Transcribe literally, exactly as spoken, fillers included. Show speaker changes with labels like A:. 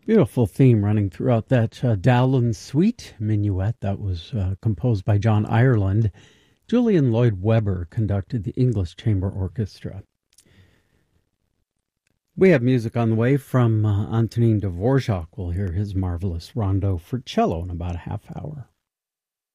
A: Beautiful theme running throughout that uh, Dowland Suite minuet that was uh, composed by John Ireland. Julian Lloyd Webber conducted the English Chamber Orchestra. We have music on the way from uh, Antonin Dvorak. We'll hear his marvelous rondo for cello in about a half hour.